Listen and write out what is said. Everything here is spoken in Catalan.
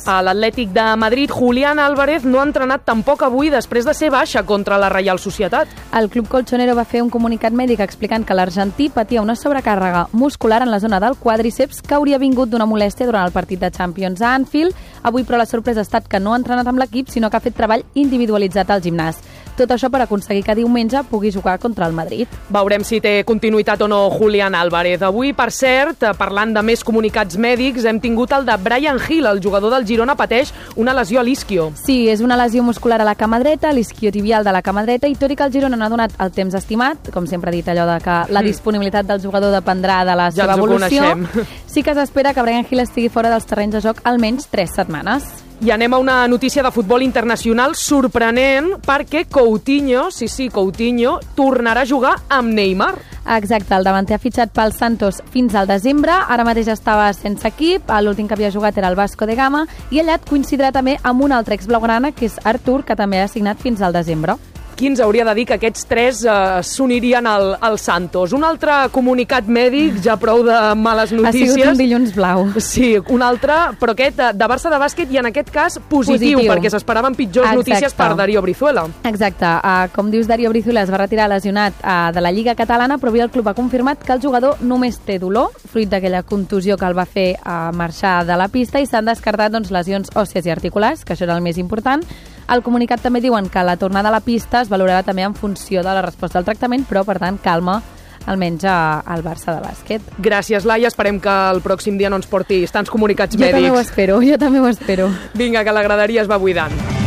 A l'Atlètic de Madrid, Julián Álvarez no ha entrenat tampoc avui després de ser baixa contra la Reial Societat. El club colchonero va fer un comunicat mèdic explicant que l'argentí patia una sobrecàrrega muscular en la zona del quàdriceps que hauria vingut d'una molèstia durant el partit de Champions a Anfield. Avui, però, la sorpresa ha estat que no ha entrenat amb l'equip, sinó que ha fet treball individualitzat al gimnàs. Tot això per aconseguir que diumenge pugui jugar contra el Madrid. Veurem si té continuïtat o no Julián Álvarez. Avui, per cert, parlant de més comunicats mèdics, hem tingut el de Bryan Gil, el jugador del Girona, pateix una lesió a l'isquio. Sí, és una lesió muscular a la cama dreta, l'isquiotibial de la cama dreta, i tot i que el Girona no ha donat el temps estimat, com sempre he dit allò de que la disponibilitat del jugador dependrà de la seva evolució, sí que s'espera que Bryan Gil estigui fora dels terrenys de joc almenys 3 setmanes. I anem a una notícia de futbol internacional sorprenent perquè Coutinho, Coutinho, tornarà a jugar amb Neymar. Exacte, el davanter ha fitxat pel Santos fins al desembre, ara mateix estava sense equip, l'últim que havia jugat era el Vasco de Gama, i allà coincidirà també amb un altre exblaugrana, que és Artur, que també ha signat fins al desembre. Qui ens hauria de dir que aquests tres s'unirien al Santos? Un altre comunicat mèdic, ja prou de males notícies. Ha sigut un dilluns blau. Sí, un altre, però aquest de Barça de bàsquet i en aquest cas positiu. Perquè s'esperaven pitjors notícies per Darío Brizuela. Exacte. Com dius, Darío Brizuela es va retirar lesionat de la Lliga Catalana, però avui el club ha confirmat que el jugador només té dolor, fruit d'aquella contusió que el va fer marxar de la pista, i s'han descartat lesions òssies i articulars, que això era el més important. Al comunicat també diuen que la tornada a la pista es valorarà també en funció de la resposta al tractament, però, per tant, calma almenys al Barça de bàsquet. Gràcies, Laia. Esperem que el pròxim dia no ens portis tants comunicats mèdics. Jo també ho espero. Vinga, que la graderia es va buidant.